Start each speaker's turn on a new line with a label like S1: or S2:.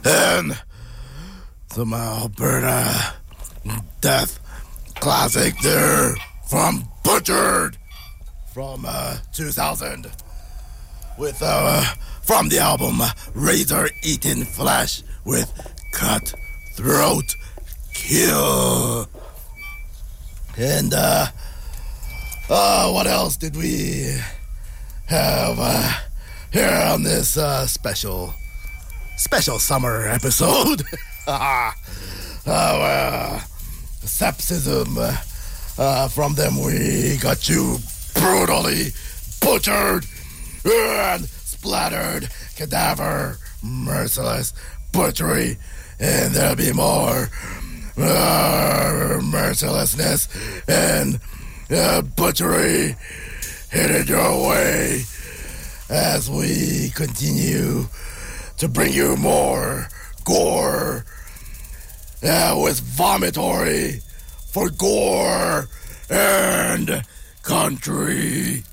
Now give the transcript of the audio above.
S1: and some Alberta death classic there from Butchered from 2000 with from the album Razor Eaten Flesh with Cutthroat Kill. And what else did we have here on this special summer episode? Sepsism. From them we got you brutally butchered and splattered, cadaver, merciless butchery, and there'll be more mercilessness and butchery headed your way as we continue to bring you more gore with vomitory for gore and country.